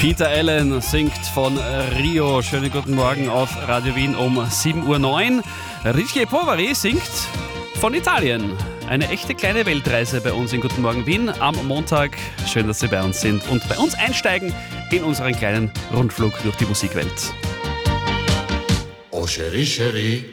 Peter Allen singt von Rio. Schönen guten Morgen auf Radio Wien um 7.09 Uhr. Richie Poveri singt von Italien. Eine echte kleine Weltreise bei uns in Guten Morgen Wien am Montag. Schön, dass Sie bei uns sind und bei uns einsteigen in unseren kleinen Rundflug durch die Musikwelt. Oh Cherie, Cherie,